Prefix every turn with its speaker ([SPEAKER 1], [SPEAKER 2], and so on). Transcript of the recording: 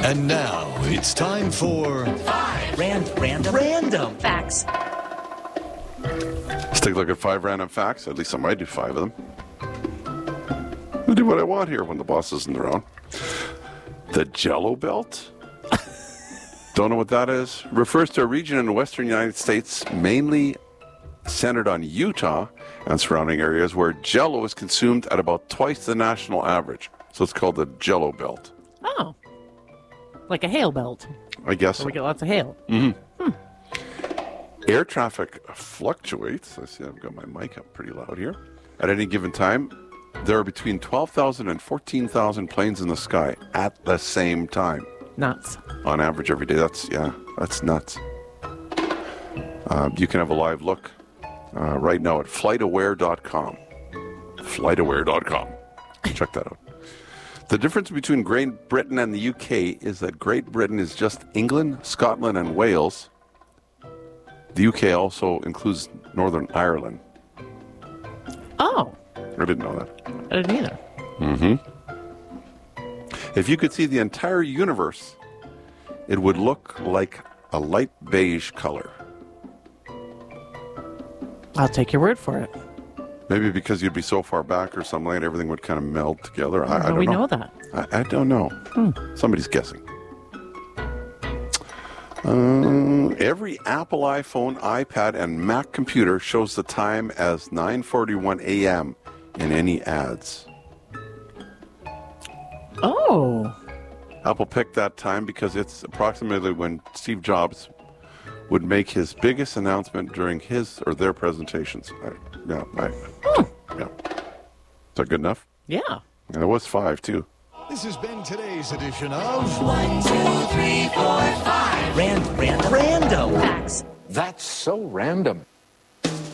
[SPEAKER 1] And now it's time for
[SPEAKER 2] Random facts.
[SPEAKER 3] Let's take a look at 5 random facts. At least I might do 5 of them. I'll do what I want here when the boss isn't around. The Jello Belt? Don't know what that is? Refers to a region in the western United States mainly centered on Utah and surrounding areas where Jello is consumed at about twice the national average. So it's called the Jello Belt.
[SPEAKER 2] Oh. Like a hail belt.
[SPEAKER 3] I guess
[SPEAKER 2] So
[SPEAKER 3] so.
[SPEAKER 2] we get lots of hail.
[SPEAKER 3] Air traffic fluctuates. I see I've got my mic up pretty loud here. At any given time, there are between 12,000 and 14,000 planes in the sky at the same time.
[SPEAKER 2] Nuts.
[SPEAKER 3] On average every day. That's nuts. You can have a live look right now at flightaware.com. Flightaware.com. Check that out. The difference between Great Britain and the UK is that Great Britain is just England, Scotland, and Wales. The UK also includes Northern Ireland.
[SPEAKER 2] Oh.
[SPEAKER 3] I didn't know that.
[SPEAKER 2] I didn't either.
[SPEAKER 3] If you could see the entire universe, it would look like a light beige color.
[SPEAKER 2] I'll take your word for it.
[SPEAKER 3] Maybe because you'd be so far back or something, like everything would kind of meld together. I don't
[SPEAKER 2] we
[SPEAKER 3] know.
[SPEAKER 2] know that.
[SPEAKER 3] I don't know. Somebody's guessing. Every Apple iPhone, iPad, and Mac computer shows the time as 9:41 a.m. in any ads.
[SPEAKER 2] Oh.
[SPEAKER 3] Apple picked that time because it's approximately when Steve Jobs would make his biggest announcement during his or their presentations. Yeah. Is that good enough?
[SPEAKER 2] Yeah.
[SPEAKER 3] And it was 5, too.
[SPEAKER 1] This has been today's edition of
[SPEAKER 4] 1, 2, 3, 4, 5.
[SPEAKER 2] Random facts.
[SPEAKER 5] That's so random.